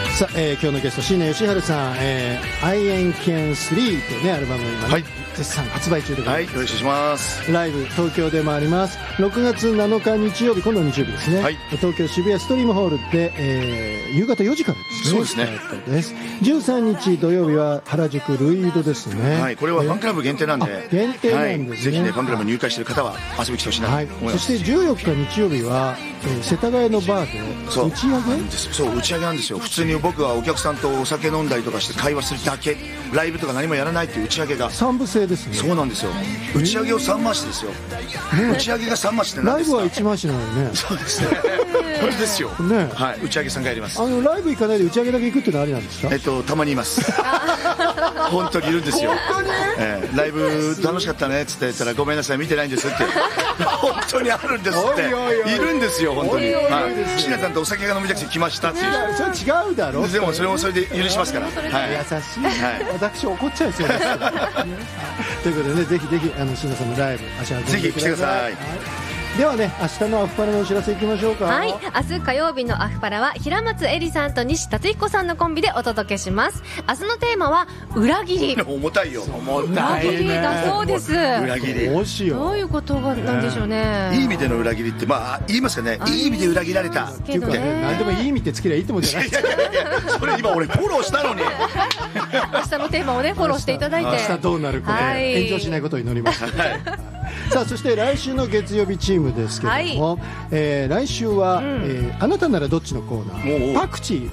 さあ、今日のゲスト椎名義治さん、I Am Can 3というねアルバムが今、絶賛発売中でございます。 よろしくお願いします。 ライブ東京でもあります。6月7日日曜日、今度日曜日ですね、東京渋谷ストリームホールで、夕方4時からですね。 そうですね。 13日土曜日は原宿ルイードですね。 これはファンクラブ限定なんで、 限定なんですね。 ぜひねファンクラブに入会している方は遊びに来てほしいなと思います。 そして14日日曜日は、世田谷のバーで打ち上げ、 そう打ち上げなんですよ。普通に僕はお客さんとお酒飲んだりとかして会話するだけ、ライブとか何もやらないっていう打ち上げが 3部制ですね。 そうなんですよ。打ち上げを3回しですよ。打ち上げが3回しって何ですか。 ライブは1回しなのよね。 そうですね。これですよね。打ち上げ3回やります。 ライブ行かないで打ち上げだけ行くっていうのはありなんですか。 たまにいます本当にいるんですよ。ライブ楽しかったねっつって言ったら、ごめんなさい見てないんですって本当にあるんですって。いるんですよ本当に。椎名さんとお酒が飲みたくて来ましたっていう。 それ違うだろ。 でもそれもそれで許しますから。 優しい。私怒っちゃいそうですということでね、ぜひぜひ椎名さんのライブ足を運んでください。 ぜひ来てください。 ではね、明日のアフパラのお知らせいきましょうか。 はい、明日火曜日のアフパラは平松絵里さんと西達彦さんのコンビでお届けします。明日のテーマは裏切り。 重たいよ。 裏切りだそうです。 裏切り。 どうしよう。 どういうことなんでしょうね。 いい意味での裏切りって言いますかね。いい意味で裏切られた。 けどね。 何でもいい意味ってつけりゃいいってもんじゃない。 それ今俺フォローしたのに。 明日のテーマをねフォローしていただいて。 明日どうなるか炎上しないことを祈ります。さあ、そして来週の月曜日チームですけども、来週は、あなたならどっちのコーナー、パクチー